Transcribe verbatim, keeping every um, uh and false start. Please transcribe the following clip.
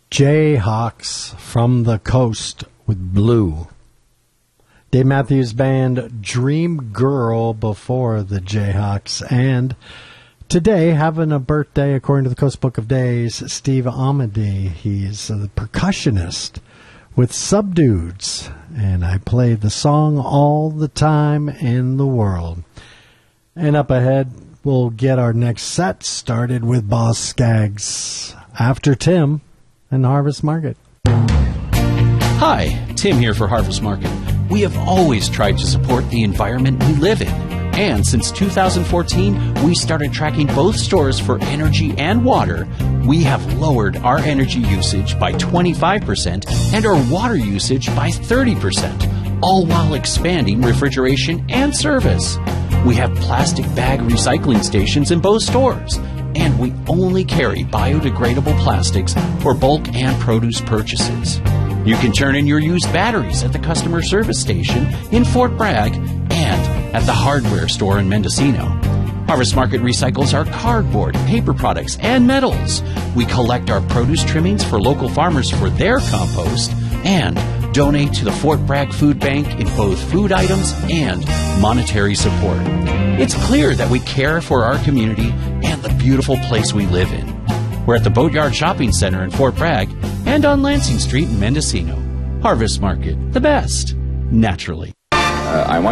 Jayhawks from the Coast with Blue. Dave Matthews Band, Dream Girl before the Jayhawks. And today, having a birthday, according to the Coast Book of Days, Steve Amedee. He's the percussionist with Subdudes. And I play the song All the Time in the World. And up ahead, we'll get our next set started with Boz Scaggs after Tim and Harvest Market. Hi, Tim here for Harvest Market. We have always tried to support the environment we live in. And since two thousand fourteen, we started tracking both stores for energy and water. We have lowered our energy usage by twenty-five percent and our water usage by thirty percent, all while expanding refrigeration and service. We have plastic bag recycling stations in both stores, and we only carry biodegradable plastics for bulk and produce purchases. You can turn in your used batteries at the customer service station in Fort Bragg and at the hardware store in Mendocino. Harvest Market recycles our cardboard, paper products, and metals. We collect our produce trimmings for local farmers for their compost and donate to the Fort Bragg Food Bank in both food items and monetary support. It's clear that we care for our community and the beautiful place we live in. We're at the Boatyard Shopping Center in Fort Bragg and on Lansing Street in Mendocino. Harvest Market, the best, naturally. Uh, I want